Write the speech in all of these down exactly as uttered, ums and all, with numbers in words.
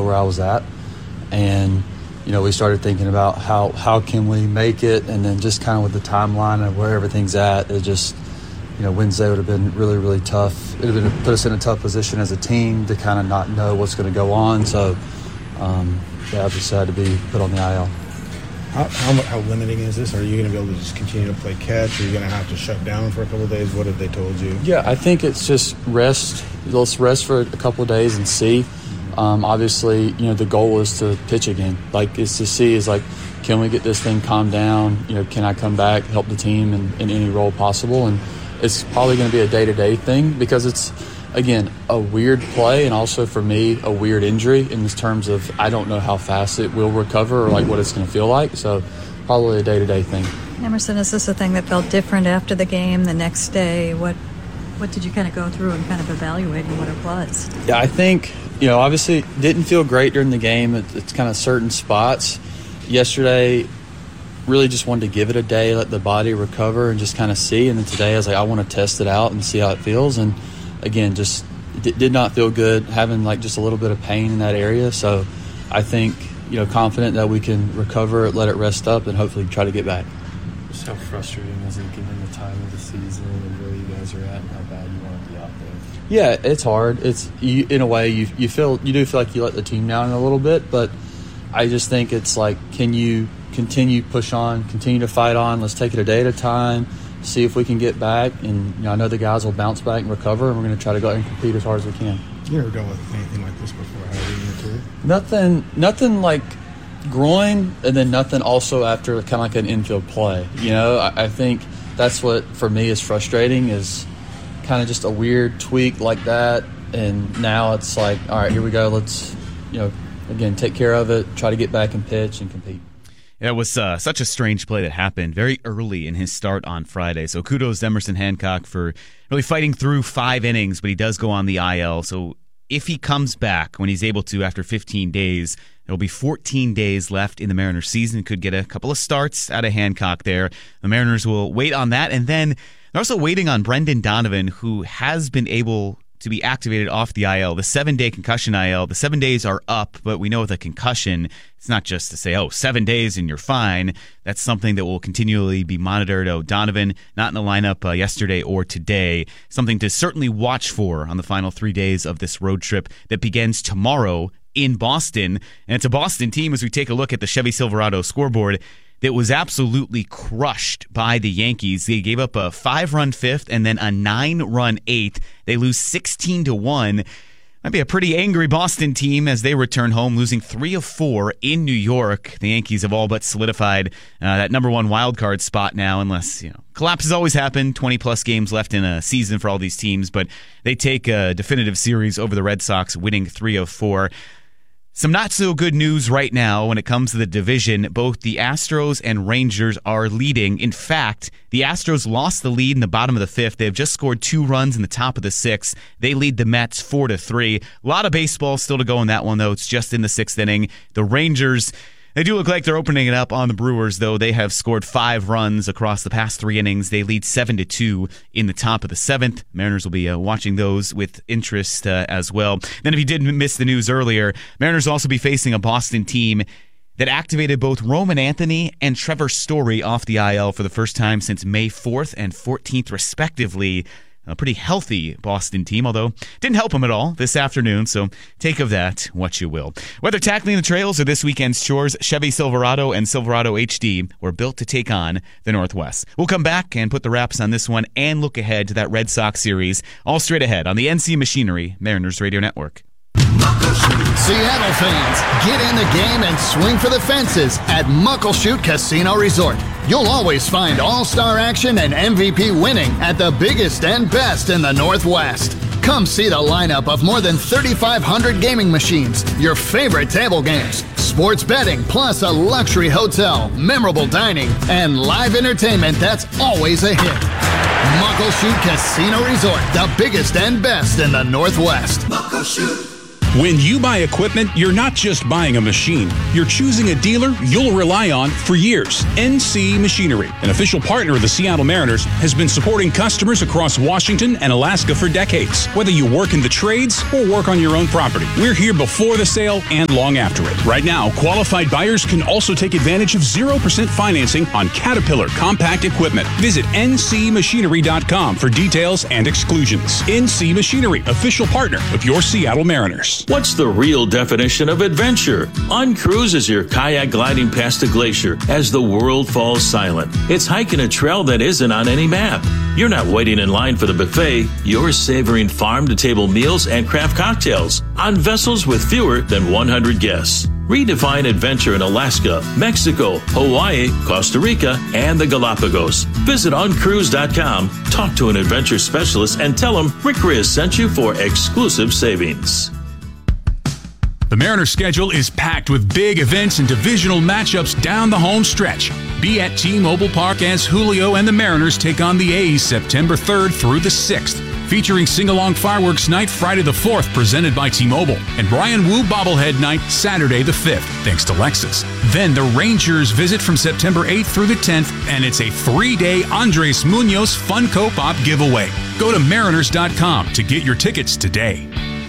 where I was at. And, you know, we started thinking about how, how can we make it, and then just kind of with the timeline of where everything's at, it just, you know, Wednesday would have been really, really tough. It would have been, put us in a tough position as a team to kind of not know what's going to go on. So, um, yeah, I decided to be put on the I L. How, how, how limiting is this? Are you going to be able to just continue to play catch? Are you going to have to shut down for a couple of days? What have they told you? Yeah, I think it's just rest. Let's rest for a couple of days and see. Um, obviously, you know, the goal is to pitch again. Like, is to see is like, can we get this thing calmed down? You know, can I come back, help the team in, in any role possible? And it's probably going to be a day-to-day thing because it's, again, a weird play, and also for me, a weird injury in this terms of I don't know how fast it will recover or like what it's going to feel like. So probably a day-to-day thing. Emerson, is this a thing that felt different after the game, the next day? What what did you kind of go through and kind of evaluating what it was? Yeah, I think, you know, obviously didn't feel great during the game. It, it's kind of certain spots. Yesterday, really just wanted to give it a day, let the body recover and just kind of see. And then today I was like, I want to test it out and see how it feels. And again, just d- did not feel good, having like just a little bit of pain in that area. So I think, you know, confident that we can recover it, let it rest up, and hopefully try to get back. Just how frustrating is it given the time of the season and where you guys are at and how bad you want to be out there? Yeah, it's hard. It's you, in a way you you feel you do feel like you let the team down a little bit, but I just think it's like, can you continue push on, continue to fight on? Let's take it a day at a time. See if we can get back, and you know, I know the guys will bounce back and recover, and we're going to try to go out and compete as hard as we can. You never dealt with anything like this before, have you, in your career? Nothing, nothing like groin, and then nothing also after kind of like an infield play. You know, I, I think that's what for me is frustrating, is kind of just a weird tweak like that, and now it's like, all right, here we go. Let's, you know, again, take care of it, try to get back and pitch and compete. Yeah, it was uh, such a strange play that happened very early in his start on Friday. So kudos to Emerson Hancock for really fighting through five innings, but he does go on the I L. So if he comes back when he's able to after fifteen days, there'll be fourteen days left in the Mariners season. Could get a couple of starts out of Hancock there. The Mariners will wait on that. And then they're also waiting on Brendan Donovan, who has been able to be activated off the I L, the seven-day concussion I L. The seven days are up, but we know with a concussion, it's not just to say, oh, seven days and you're fine. That's something that will continually be monitored. Oh, Donovan, not in the lineup uh, yesterday or today. Something to certainly watch for on the final three days of this road trip that begins tomorrow in Boston. And it's a Boston team, as we take a look at the Chevy Silverado scoreboard, that was absolutely crushed by the Yankees. They gave up a five-run fifth and then a nine-run eighth. They lose sixteen to one. Might be a pretty angry Boston team as they return home, losing three of four in New York. The Yankees have all but solidified uh, that number one wild card spot now, unless, you know, collapses always happen. twenty-plus games left in a season for all these teams, but they take a definitive series over the Red Sox, winning three of four. Some not-so-good news right now when it comes to the division. Both the Astros and Rangers are leading. In fact, the Astros lost the lead in the bottom of the fifth. They have just scored two runs in the top of the sixth. They lead the Mets four to three. A lot of baseball still to go in that one, though. It's just in the sixth inning. The Rangers, they do look like they're opening it up on the Brewers, though. They have scored five runs across the past three innings. They lead seven to two in the top of the seventh. Mariners will be uh, watching those with interest uh, as well. Then if you did miss the news earlier, Mariners will also be facing a Boston team that activated both Roman Anthony and Trevor Story off the I L for the first time since May fourth and fourteenth, respectively. A pretty healthy Boston team, although didn't help them at all this afternoon, so take of that what you will. Whether tackling the trails or this weekend's chores, Chevy Silverado and Silverado H D were built to take on the Northwest. We'll come back and put the wraps on this one and look ahead to that Red Sox series, all straight ahead on the N C Machinery Mariners Radio Network. Seattle fans, get in the game and swing for the fences at Muckleshoot Casino Resort. You'll always find all-star action and M V P winning at the biggest and best in the Northwest. Come see the lineup of more than thirty-five hundred gaming machines, your favorite table games, sports betting, plus a luxury hotel, memorable dining, and live entertainment that's always a hit. Muckleshoot Casino Resort, the biggest and best in the Northwest. Muckleshoot. When you buy equipment, you're not just buying a machine. You're choosing a dealer you'll rely on for years. N C Machinery, an official partner of the Seattle Mariners, has been supporting customers across Washington and Alaska for decades. Whether you work in the trades or work on your own property, we're here before the sale and long after it. Right now, qualified buyers can also take advantage of zero percent financing on Caterpillar compact equipment. Visit N C machinery dot com for details and exclusions. N C Machinery, official partner of your Seattle Mariners. What's the real definition of adventure? Uncruise is your kayak gliding past a glacier as the world falls silent. It's hiking a trail that isn't on any map. You're not waiting in line for the buffet. You're savoring farm-to-table meals and craft cocktails on vessels with fewer than one hundred guests. Redefine adventure in Alaska, Mexico, Hawaii, Costa Rica, and the Galapagos. Visit uncruise dot com, talk to an adventure specialist, and tell them Rick Riz sent you for exclusive savings. The Mariners' schedule is packed with big events and divisional matchups down the home stretch. Be at T-Mobile Park as Julio and the Mariners take on the A's September third through the sixth. Featuring Sing-Along Fireworks Night Friday the fourth, presented by T-Mobile, and Brian Wu Bobblehead Night Saturday the fifth, thanks to Lexus. Then the Rangers visit from September eighth through the tenth, and it's a three-day Andres Munoz Funko Pop giveaway. Go to mariners dot com to get your tickets today.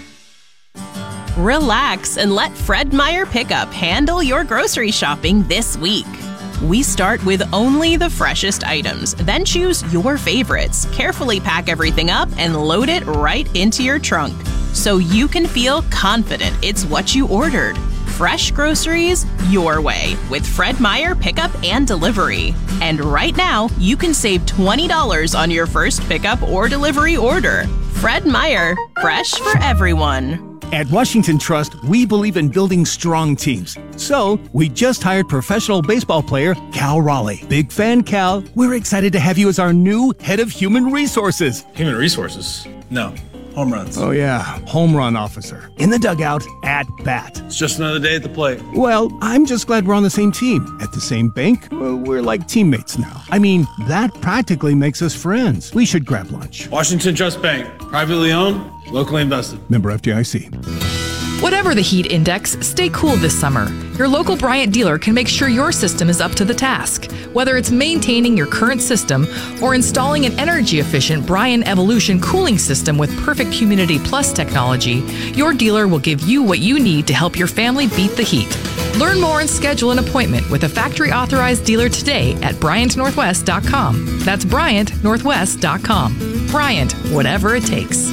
Relax and let Fred Meyer Pickup handle your grocery shopping this week. We start with only the freshest items, then choose your favorites, carefully pack everything up, and load it right into your trunk so you can feel confident it's what you ordered. Fresh groceries your way with Fred Meyer Pickup and Delivery. And right now, you can save twenty dollars on your first pickup or delivery order. Fred Meyer, fresh for everyone. At Washington Trust, we believe in building strong teams. So, we just hired professional baseball player Cal Raleigh. Big fan, Cal. We're excited to have you as our new head of human resources. Human resources? No. Home runs. Oh, yeah. Home run officer. In the dugout, at bat. It's just another day at the plate. Well, I'm just glad we're on the same team. At the same bank, well, we're like teammates now. I mean, that practically makes us friends. We should grab lunch. Washington Trust Bank. Privately owned, locally invested. Member F D I C. Whatever the heat index, stay cool this summer. Your local Bryant dealer can make sure your system is up to the task. Whether it's maintaining your current system or installing an energy-efficient Bryant Evolution cooling system with perfect Humidity Plus technology, your dealer will give you what you need to help your family beat the heat. Learn more and schedule an appointment with a factory-authorized dealer today at bryant northwest dot com. That's bryant northwest dot com. Bryant, whatever it takes.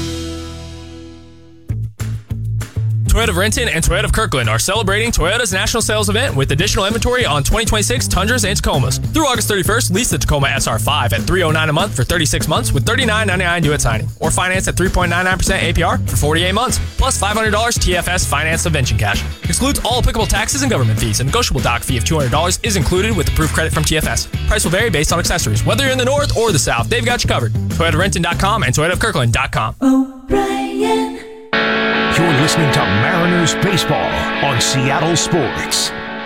Toyota of Renton and Toyota of Kirkland are celebrating Toyota's national sales event with additional inventory on twenty twenty-six Tundras and Tacomas. Through August thirty-first, lease the Tacoma S R five at three hundred nine dollars a month for thirty-six months with thirty-nine ninety-nine due at signing, or finance at three point nine nine percent A P R for forty-eight months, plus five hundred dollars T F S finance subvention cash. Excludes all applicable taxes and government fees. A negotiable dock fee of two hundred dollars is included with approved credit from T F S. Price will vary based on accessories. Whether you're in the north or the south, they've got you covered. Toyota of Renton dot com and Toyota of Kirkland dot com. O'Brien. You're listening to Mariners Baseball on Seattle Sports.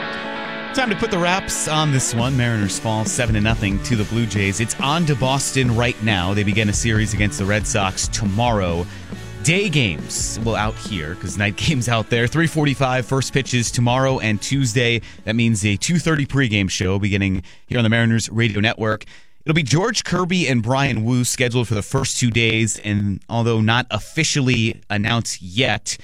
Time to put the wraps on this one. Mariners fall seven to nothing to the Blue Jays. It's on to Boston right now. They begin a series against the Red Sox tomorrow. Day games, well, out here, because night games out there. three forty-five first pitches tomorrow and Tuesday. That means a two thirty pregame show beginning here on the Mariners Radio Network. It'll be George Kirby and Brian Wu scheduled for the first two days, and although not officially announced yet,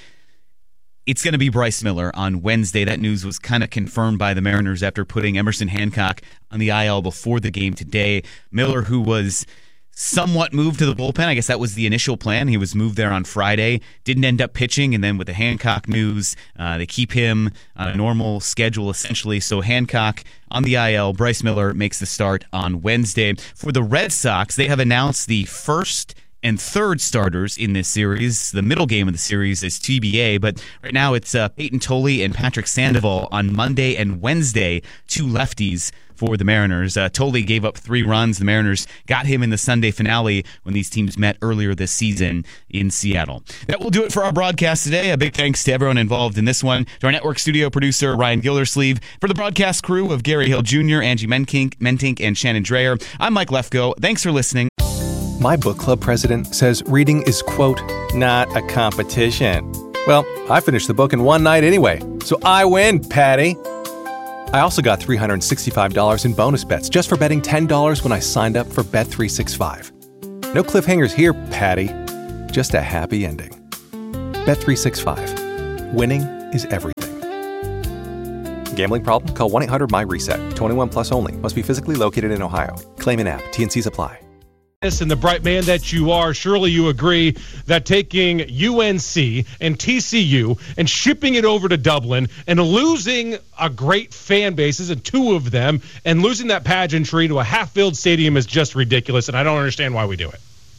it's going to be Bryce Miller on Wednesday. That news was kind of confirmed by the Mariners after putting Emerson Hancock on the I L before the game today. Miller, who was somewhat moved to the bullpen. I guess that was the initial plan. He was moved there on Friday. Didn't end up pitching, and then with the Hancock news, uh, they keep him on a normal schedule, essentially. So Hancock on the I L. Bryce Miller makes the start on Wednesday. For the Red Sox, they have announced the first and third starters in this series. The middle game of the series is T B A, but right now it's uh, Peyton Tolley and Patrick Sandoval on Monday and Wednesday, two lefties for the Mariners. Uh, Tolley gave up three runs. The Mariners got him in the Sunday finale when these teams met earlier this season in Seattle. That will do it for our broadcast today. A big thanks to everyone involved in this one. To our network studio producer, Ryan Gildersleeve. For the broadcast crew of Gary Hill Junior, Angie Mentink, Mentink and Shannon Dreyer, I'm Mike Lefko. Thanks for listening. My book club president says reading is, quote, not a competition. Well, I finished the book in one night anyway, so I win, Patty. I also got three hundred sixty-five dollars in bonus bets just for betting ten dollars when I signed up for Bet three sixty-five. No cliffhangers here, Patty. Just a happy ending. Bet three sixty-five. Winning is everything. Gambling problem? Call one eight hundred M Y reset. twenty-one plus only. Must be physically located in Ohio. Claim in app. T and Cs apply. And the bright man that you are, surely you agree that taking U N C and T C U and shipping it over to Dublin and losing a great fan bases and two of them and losing that pageantry to a half-filled stadium is just ridiculous, and I don't understand why we do it.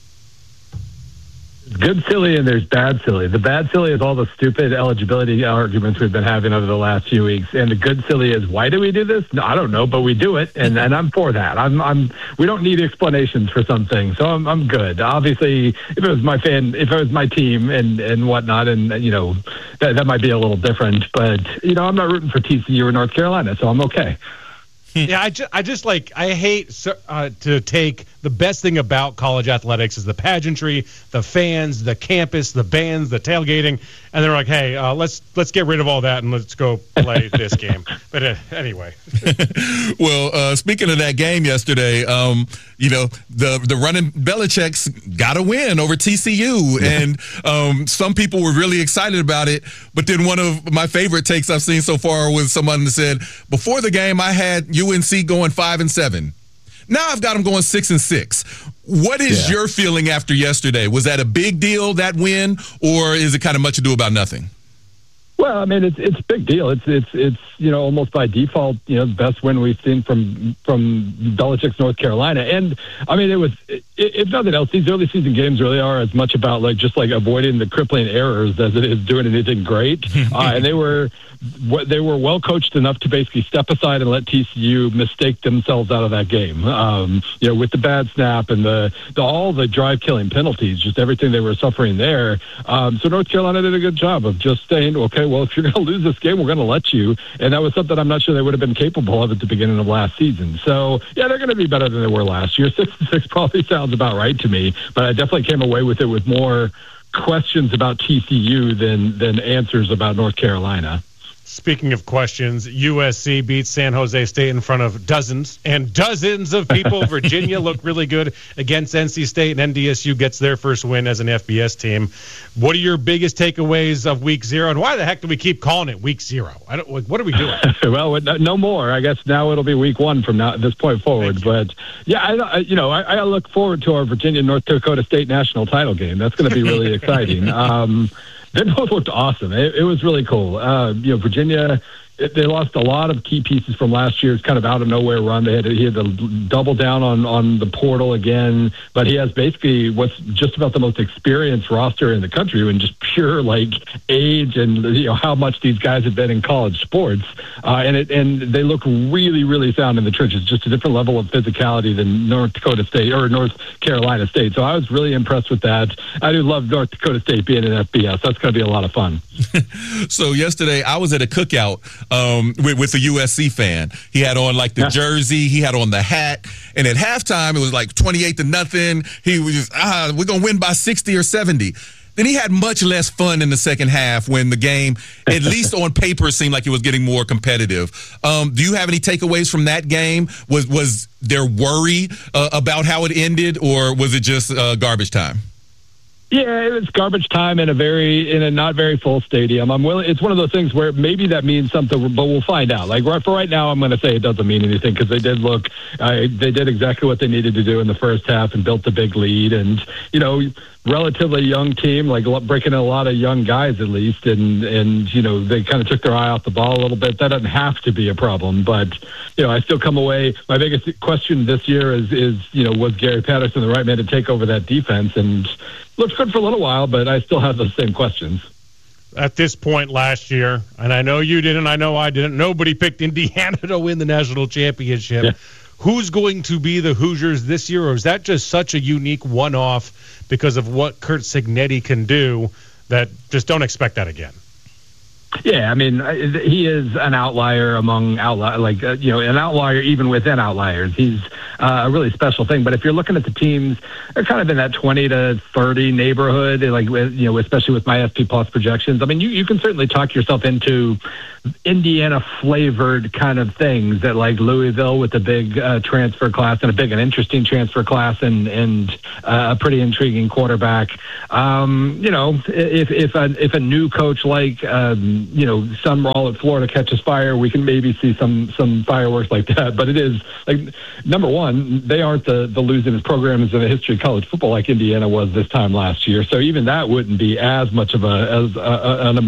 Good silly and there's bad silly. The bad silly is all the stupid eligibility arguments we've been having over the last few weeks, and the good silly is why do we do this? No, I don't know, but we do it, and, and I'm for that. I'm I'm we don't need explanations for some things, so I'm I'm good. Obviously, if it was my fan, if it was my team and and whatnot, and you know that that might be a little different, but you know I'm not rooting for T C U or North Carolina, so I'm okay. Yeah, I just, I just like, I hate uh, to take the best thing about college athletics is the pageantry, the fans, the campus, the bands, the tailgating, and they're like, hey, uh, let's let's get rid of all that and let's go play this game. But uh, anyway. Well, uh, speaking of that game yesterday, um, you know, the the running Belichick's got a win over T C U, and um, some people were really excited about it. But then one of my favorite takes I've seen so far was someone that said, before the game, I had U N C going five and seven. Now I've got them going six and six. What is yeah. your feeling after yesterday? Was that a big deal, that win, or is it kind of much ado about nothing? Well, I mean, it's it's a big deal. It's it's it's you know almost by default, you know, the best win we've seen from from Belichick's North Carolina. And I mean, it was if nothing else, these early season games really are as much about like just like avoiding the crippling errors as it is doing anything great. uh, and they were they were well coached enough to basically step aside and let T C U mistake themselves out of that game. Um, you know, with the bad snap and the, the all the drive killing penalties, just everything they were suffering there. Um, so North Carolina did a good job of just saying, okay, well, if you're going to lose this game, we're going to let you. And that was something I'm not sure they would have been capable of at the beginning of last season. So, yeah, they're going to be better than they were last year. Six and six probably sounds about right to me, but I definitely came away with it with more questions about T C U than than answers about North Carolina. Speaking of questions, U S C beats San Jose State in front of dozens and dozens of people. Virginia looked really good against N C State, and N D S U gets their first win as an F B S team. What are your biggest takeaways of Week Zero, and why the heck do we keep calling it Week Zero? I don't. What are we doing? Well, no more. I guess now it'll be Week One from now at this point forward. But yeah, I, you know, I, I look forward to our Virginia North Dakota State national title game. That's going to be really exciting. Um, They both looked awesome. It, it was really cool. Uh, you know, Virginia, it, they lost a lot of key pieces from last year's kind of out of nowhere run. They had to, he had to double down on, on the portal again, but he has basically what's just about the most experienced roster in the country and just pure like age and you know how much these guys have been in college sports. Uh, and it and they look really, really sound in the trenches. Just a different level of physicality than North Dakota State or North Carolina State. So I was really impressed with that. I do love North Dakota State being in F B S. That's going to be a lot of fun. So yesterday I was at a cookout um, with, with a U S C fan. He had on like the yeah. jersey, he had on the hat, and at halftime it was like twenty-eight to nothing. He was just, ah, we're gonna win by sixty or seventy. Then he had much less fun in the second half when the game, at least on paper, seemed like it was getting more competitive. Um, do you have any takeaways from that game? Was was there worry uh, about how it ended, or was it just uh, garbage time? Yeah, it was garbage time in a very in a not very full stadium. I'm willing. It's one of those things where maybe that means something, but we'll find out. Like right for right now, I'm going to say it doesn't mean anything because they did look, uh, they did exactly what they needed to do in the first half and built a big lead. And you know, relatively young team, like breaking in a lot of young guys at least, and and you know they kind of took their eye off the ball a little bit. That doesn't have to be a problem, but you know I still come away. My biggest question this year is is you know was Gary Patterson the right man to take over that defense? And looked good for a little while, but I still have those same questions. At this point last year, and I know you didn't, I know I didn't, nobody picked Indiana to win the national championship. Yeah. Who's going to be the Hoosiers this year, or is that just such a unique one-off because of what Curt Cignetti can do that just don't expect that again? Yeah, I mean, he is an outlier among outlier, like uh, you know, an outlier even within outliers. He's uh, a really special thing. But if you're looking at the teams, they're kind of in that twenty to thirty neighborhood, like you know, especially with my S P Plus projections. I mean, you, you can certainly talk yourself into Indiana flavored kind of things that, like Louisville with a big uh, transfer class and a big and interesting transfer class and and uh, a pretty intriguing quarterback. Um, you know, if if a if a new coach like um, you know, Sumrall at Florida catches fire, we can maybe see some some fireworks like that. But it is like, number one, they aren't the the losingest programs in the history of college football like Indiana was this time last year. So even that wouldn't be as much of a as a, an